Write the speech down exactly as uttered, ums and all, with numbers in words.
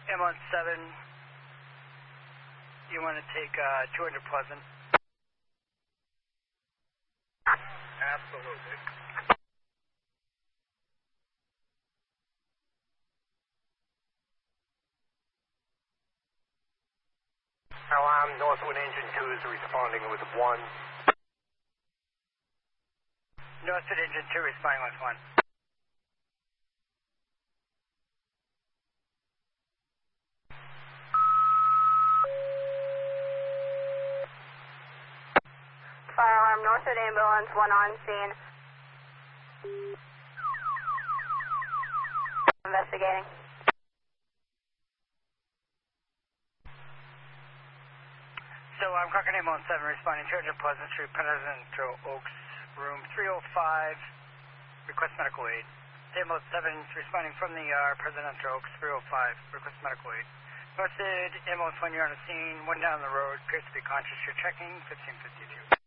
ambulance seven, you want to take uh, two hundred Pleasant? Absolutely. Alarm, Northwood Engine two is responding with one. Northwood Engine two responding with one. Fire alarm, Northwood ambulance, one on scene. Investigating. So I'm Crockett ambulance seven responding to Pleasant Street, Presidential Oaks, room three oh five, request medical aid. Ambulance seven is responding from the E R, Presidential Oaks, three oh five, request medical aid. Northwood ambulance one, you're on the scene, one down the road, appears to be conscious, you're checking, fifteen fifty-two.